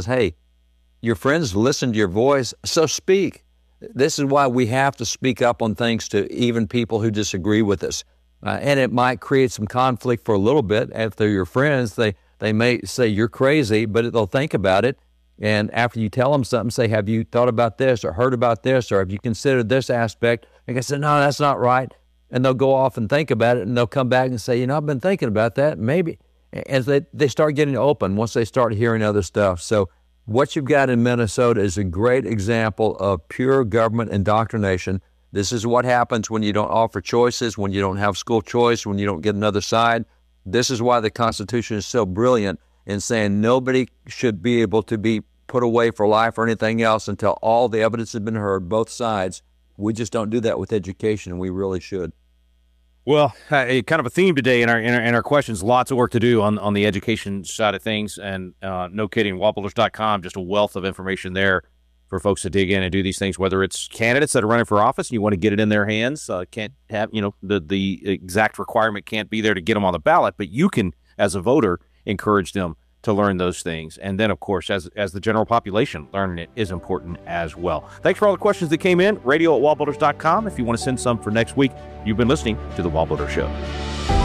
Hey, your friends listen to your voice, so speak. This is why we have to speak up on things to even people who disagree with us. And it might create some conflict for a little bit. If they're your friends, they may say you're crazy, but they'll think about it. And after you tell them something, say, have you thought about this or heard about this or have you considered this aspect? And they say, no, that's not right. And they'll go off and think about it and they'll come back and say, I've been thinking about that, maybe. As they start getting open once they start hearing other stuff. So what you've got in Minnesota is a great example of pure government indoctrination. This is what happens when you don't offer choices, when you don't have school choice, when you don't get another side. This is why the Constitution is so brilliant in saying nobody should be able to be put away for life or anything else until all the evidence has been heard, both sides. We just don't do that with education, and we really should. Well, kind of a theme today in our questions. Lots of work to do on the education side of things, and no kidding, wallbuilders.com, just a wealth of information there for folks to dig in and do these things. Whether it's candidates that are running for office and you want to get it in their hands, can't have the exact requirement can't be there to get them on the ballot, but you can, as a voter, encourage them to learn those things. And then, of course, as the general population, learning it is important as well. Thanks for all the questions that came in. Radio@wallbuilders.com. If you want to send some for next week, you've been listening to The Wall Builder Show.